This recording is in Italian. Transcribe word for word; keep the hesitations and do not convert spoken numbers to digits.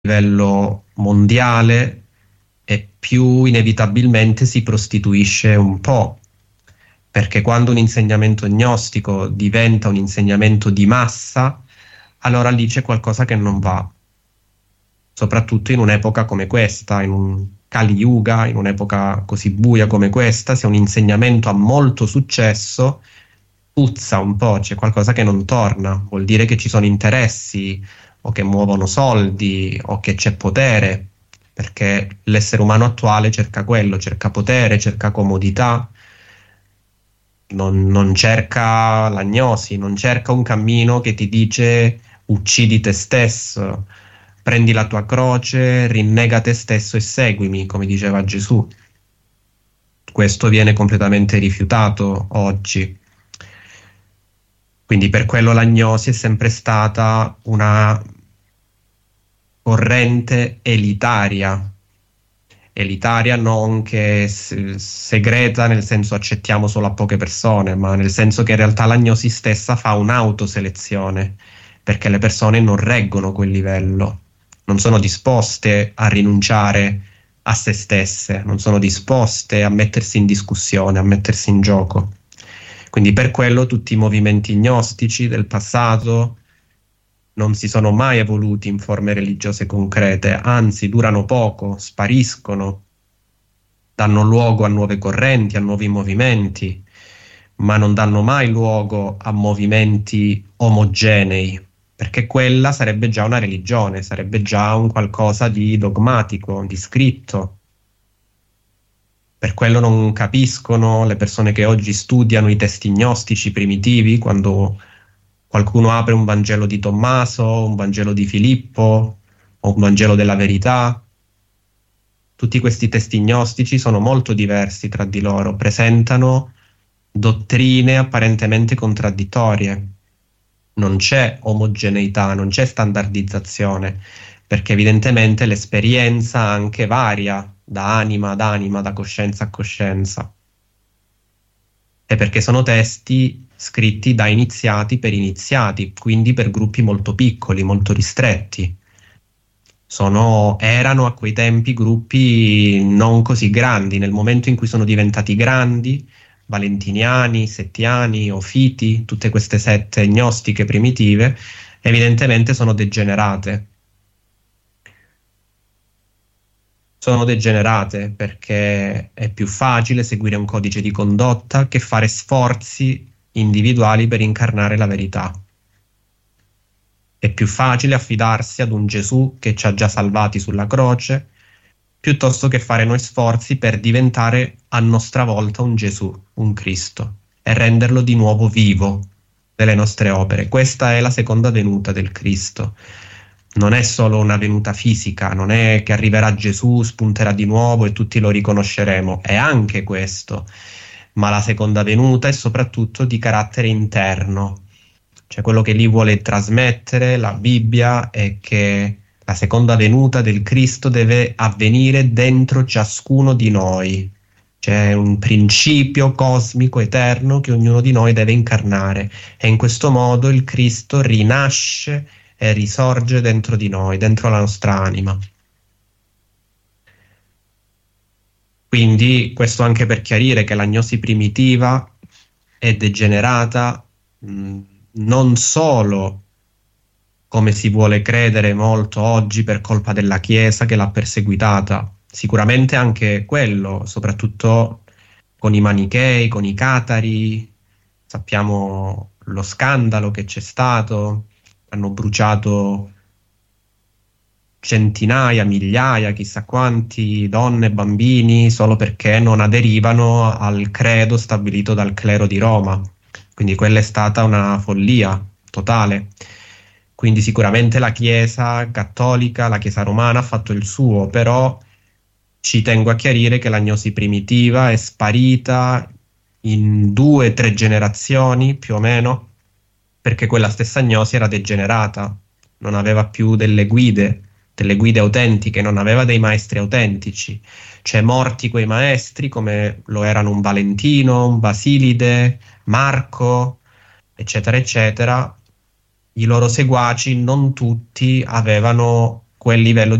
livello mondiale e più inevitabilmente si prostituisce un po', perché quando un insegnamento gnostico diventa un insegnamento di massa, allora lì c'è qualcosa che non va, soprattutto in un'epoca come questa, in un Kali Yuga, in un'epoca così buia come questa. Se un insegnamento ha molto successo, puzza un po', c'è qualcosa che non torna, vuol dire che ci sono interessi o che muovono soldi o che c'è potere, perché l'essere umano attuale cerca quello, cerca potere, cerca comodità, non, non cerca l'agnosi, non cerca un cammino che ti dice uccidi te stesso, prendi la tua croce, rinnega te stesso e seguimi, come diceva Gesù. Questo viene completamente rifiutato oggi. Quindi per quello l'agnosi è sempre stata una corrente elitaria, elitaria non che s- segreta nel senso accettiamo solo a poche persone, ma nel senso che in realtà l'agnosi stessa fa un'autoselezione, perché le persone non reggono quel livello, non sono disposte a rinunciare a se stesse, non sono disposte a mettersi in discussione, a mettersi in gioco. Quindi per quello tutti i movimenti gnostici del passato non si sono mai evoluti in forme religiose concrete, anzi durano poco, spariscono, danno luogo a nuove correnti, a nuovi movimenti, ma non danno mai luogo a movimenti omogenei, perché quella sarebbe già una religione, sarebbe già un qualcosa di dogmatico, di scritto. Per quello non capiscono le persone che oggi studiano i testi gnostici primitivi, quando qualcuno apre un Vangelo di Tommaso, un Vangelo di Filippo o un Vangelo della Verità. Tutti questi testi gnostici sono molto diversi tra di loro, presentano dottrine apparentemente contraddittorie. Non c'è omogeneità, non c'è standardizzazione, perché evidentemente l'esperienza anche varia da anima ad anima, da coscienza a coscienza. E perché sono testi scritti da iniziati per iniziati, quindi per gruppi molto piccoli, molto ristretti. Sono, erano a quei tempi gruppi non così grandi. Nel momento in cui sono diventati grandi, valentiniani, settiani, ofiti, tutte queste sette gnostiche primitive, evidentemente sono degenerate. Sono degenerate perché è più facile seguire un codice di condotta che fare sforzi individuali per incarnare la verità. È più facile affidarsi ad un Gesù che ci ha già salvati sulla croce, piuttosto che fare noi sforzi per diventare a nostra volta un Gesù, un Cristo, e renderlo di nuovo vivo delle nostre opere. Questa è la seconda venuta del Cristo. Non è solo una venuta fisica, non è che arriverà Gesù, spunterà di nuovo e tutti lo riconosceremo, è anche questo, ma la seconda venuta è soprattutto di carattere interno, cioè quello che lì vuole trasmettere la Bibbia è che la seconda venuta del Cristo deve avvenire dentro ciascuno di noi, c'è un principio cosmico eterno che ognuno di noi deve incarnare e in questo modo il Cristo rinasce e risorge dentro di noi, dentro la nostra anima. Quindi questo anche per chiarire che l'agnosi primitiva è degenerata mh, non solo come si vuole credere molto oggi per colpa della Chiesa che l'ha perseguitata, sicuramente anche quello, soprattutto con i manichei, con i catari, sappiamo lo scandalo che c'è stato, hanno bruciato centinaia, migliaia, chissà quanti donne, bambini, solo perché non aderivano al credo stabilito dal clero di Roma. Quindi quella è stata una follia totale. Quindi sicuramente la Chiesa cattolica, la Chiesa romana ha fatto il suo, però ci tengo a chiarire che l'agnosi primitiva è sparita in due o tre generazioni più o meno, perché quella stessa agnosi era degenerata, non aveva più delle guide, delle guide autentiche, non aveva dei maestri autentici. Cioè morti quei maestri come lo erano un Valentino, un Basilide, Marco, eccetera, eccetera, i loro seguaci non tutti avevano quel livello